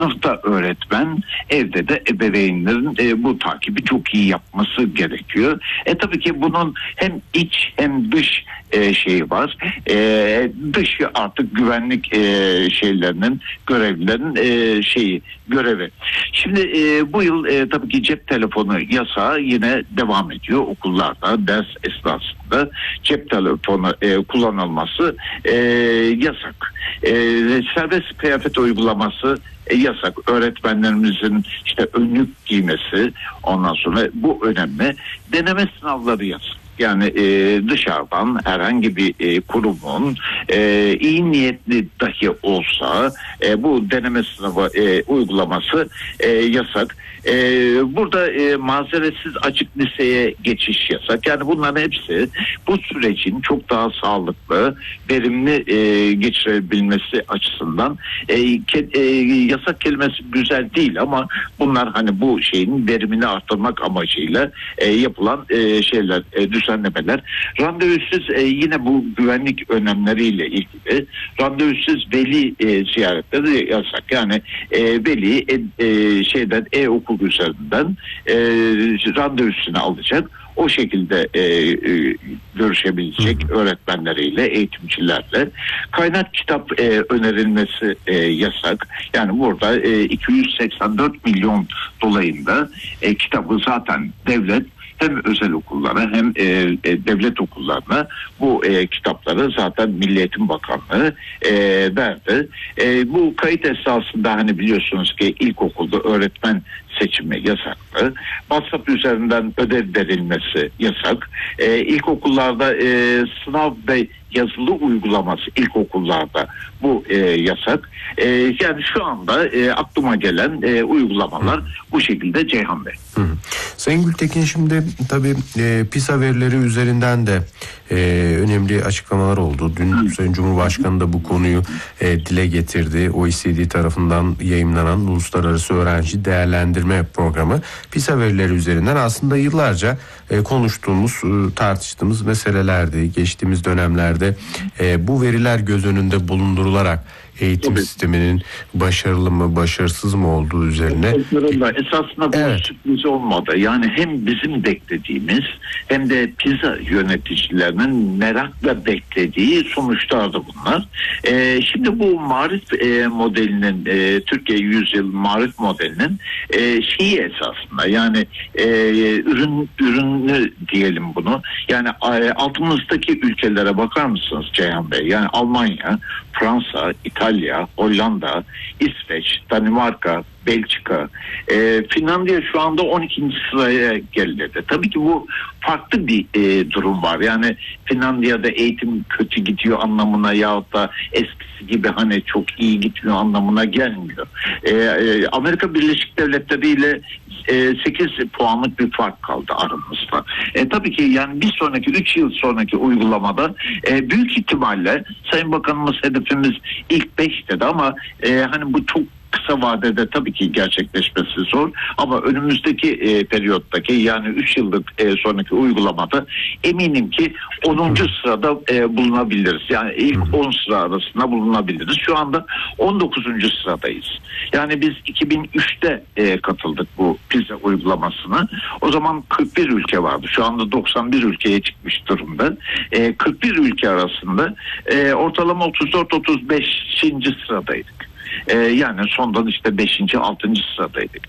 sınıfta öğretmen, evde de ebeveynlerin bu takibi çok iyi yapması gerekiyor. Tabii ki bunun hem iç hem dış şeyi var. Dışı artık güvenlik şeylerinin, görevlilerin görevi. Şimdi bu yıl tabii ki cep telefonu yasağı yine devam ediyor okullarda, ders esnasında cep telefonu kullanılması yasak. Serbest kıyafet uygulaması yasak. Öğretmenlerimizin işte önlük giymesi, ondan sonra bu önemli. Deneme sınavları yasak. Yani dışarıdan herhangi bir kurumun iyi niyetli dahi olsa bu deneme sınavı uygulaması yasak. Burada mazeretsiz açık liseye geçiş yasak. Yani bunların hepsi bu sürecin çok daha sağlıklı, verimli geçirebilmesi açısından yasak kelimesi güzel değil ama bunlar hani bu şeyin verimini artırmak amacıyla yapılan şeyler, düzenlemeler. Randevusuz yine bu güvenlik önlemleriyle ilgili randevusuz veli ziyaretleri yasak. Yani veli e-okul üzerinden randevusunu alacak. O şekilde görüşebilecek öğretmenleriyle, eğitimcilerle. Kaynak kitap önerilmesi yasak. Yani burada 284 milyon dolayında kitabı zaten devlet hem özel okullara hem devlet okullarına bu kitapları zaten Milli Eğitim Bakanlığı verdi. Bu kayıt esasında hani biliyorsunuz ki ilkokulda öğretmen seçimi yasaklı. WhatsApp üzerinden ödev verilmesi yasak. İlkokullarda sınav ve yazılı uygulaması ilkokullarda bu yasak. Yani şu anda aklıma gelen uygulamalar bu şekilde Ceyhan Bey. Sayın Gültekin, şimdi tabii PISA verileri üzerinden de önemli açıklamalar oldu. Dün Sayın Cumhurbaşkanı da bu konuyu dile getirdi. OECD tarafından yayımlanan Uluslararası Öğrenci Değerlendirme Programı PISA verileri üzerinden aslında yıllarca konuştuğumuz, tartıştığımız meselelerdi. Geçtiğimiz dönemlerde bu veriler göz önünde bulundurularak eğitim sisteminin başarılı mı, başarısız mı olduğu üzerine. Esasında bu sürpriz olmadı. Yani hem bizim beklediğimiz hem de PISA yöneticilerinin merakla beklediği sonuçlardı bunlar. Şimdi bu marif modelinin, Türkiye 100 yıl marif modelinin şeyi esasında yani ürünü diyelim bunu. Yani altımızdaki ülkelere bakar mısınız Ceyhan Bey? Yani Almanya, Fransa, İtalya, Hollanda, İsveç, Danimarka, Belçika, Finlandiya şu anda 12. sıraya geriledi. Tabii ki bu farklı bir durum var. Yani Finlandiya'da eğitim kötü gidiyor anlamına yahut da eskisi gibi hani çok iyi gitmiyor anlamına gelmiyor. Amerika Birleşik Devletleri ile 8 puanlık bir fark kaldı aramızda. Tabii ki yani bir sonraki 3 yıl sonraki uygulamada büyük ihtimalle Sayın Bakanımız hedefimiz ilk 5 dedi ama hani bu çok kısa vadede tabii ki gerçekleşmesi zor ama önümüzdeki periyottaki yani 3 yıllık sonraki uygulamada eminim ki 10. sırada bulunabiliriz. Yani ilk 10 sıra arasında bulunabiliriz. Şu anda 19. sıradayız. Yani biz 2003'te katıldık bu PISA uygulamasına. O zaman 41 ülke vardı. Şu anda 91 ülkeye çıkmış durumda. 41 ülke arasında ortalama 34-35. sıradaydık. Yani sondan işte 5. 6. sıradaydık.